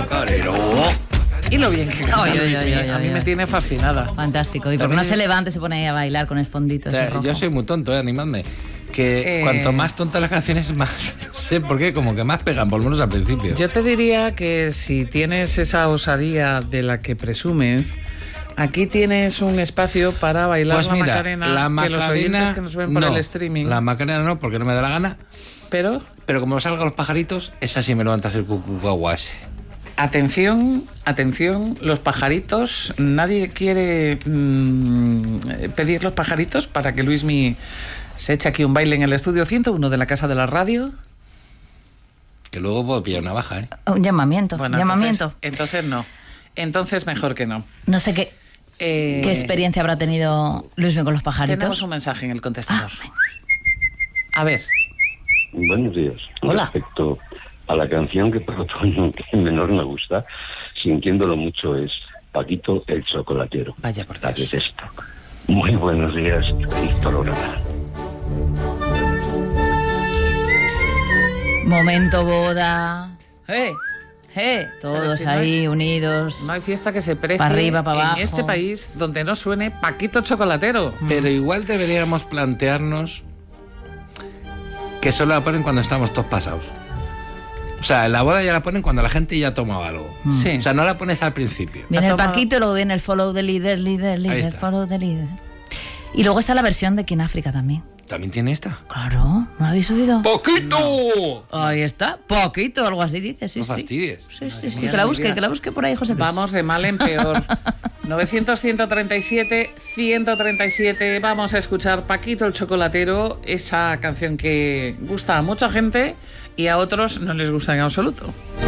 Macarena. Y lo bien que canta Luismi. A mí me ay. tiene fascinada. Fantástico. Y porque no se levanta y se pone ahí a bailar con el fondito ese rojo. Yo soy muy tonto, animadme. Que cuanto más tontas las canciones, más... No sé por qué, como que más pegan, por lo menos al principio. Yo te diría que si tienes esa osadía de la que presumes, aquí tienes un espacio para bailar Pues la mira, Macarena, la Macarena, que los oyentes que nos ven por no, el streaming. La Macarena no, porque no me da la gana. Pero como salgan los pajaritos, esa sí me levanta a hacer cucuagua ese. atención, los pajaritos. Nadie quiere pedir los pajaritos para que Luismi se eche aquí un baile en el estudio 101 de la Casa de la Radio. Que luego puedo pillar una baja, ¿eh? Un llamamiento. Bueno, llamamiento. Entonces no. Entonces mejor que no. No sé qué experiencia habrá tenido Luismi con los pajaritos. Tenemos un mensaje en el contestador. A ver. Buenos días. Hola. Respecto a la canción que por otro que menor me gusta, sintiéndolo mucho, es Paquito el Chocolatero. Vaya por La Dios. detesto. Muy buenos días, Víctor Orana. Momento boda. Todos Pero si no ahí unidos. No hay fiesta que se precie Pa' arriba, pa' abajo. en este país donde no suene Paquito Chocolatero. Pero igual deberíamos plantearnos que solo la ponen cuando estamos todos pasados. O sea, en la boda ya la ponen cuando la gente ya ha tomado algo. Sí. O sea, no la pones al principio. Viene Ha el tomado- Paquito y luego viene el follow the leader, está. follow the leader. Y luego está la versión de King África también. ¿También tiene esta? Claro, ¿no la habéis oído? ¡Poquito! Ahí está, poquito, algo así dice, sí, No sí. fastidies. Sí, sí, sí, mía, que la mi vida. busque por ahí, José Luis. Vamos de mal en peor. 900-137-137. Vamos a escuchar Paquito el Chocolatero, esa canción que gusta a mucha gente y a otros no les gusta en absoluto.